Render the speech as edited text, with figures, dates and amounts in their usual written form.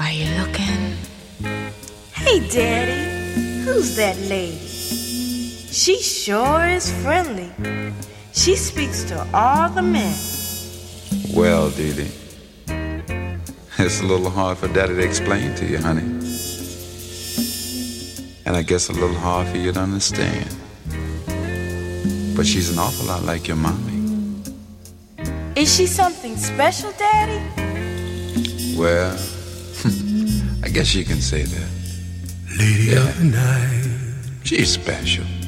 Are you looking? Hey, Daddy, who's that lady? She sure is friendly. She speaks to all the men. Well, Dee Dee, it's a little hard for Daddy to explain to you, honey. And I guess a little hard for you to understand. But she's an awful lot like your mommy. Is she something special, Daddy? Well, I guess you can say that. Lady of the night. She's special.